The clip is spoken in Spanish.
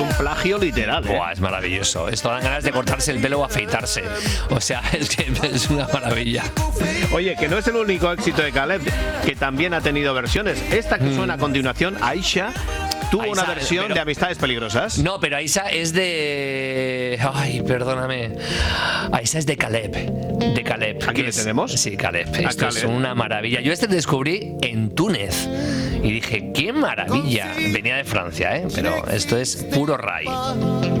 un plagio literal. Buah, es maravilloso. Esto dan ganas de cortarse el pelo o afeitarse. O sea, es que es una maravilla. Oye, que no es el único éxito de Caleb, que también ha tenido versiones. Esta que suena a continuación, Aisha, tuvo una versión de Amistades Peligrosas. No, pero Aisha es de... Ay, perdóname. Aisha es de Caleb. De Caleb. ¿Aquí le tenemos? Sí, Caleb. Esto es una maravilla. Yo descubrí en Túnez. Y dije, qué maravilla. Venía de Francia, pero esto es puro ray.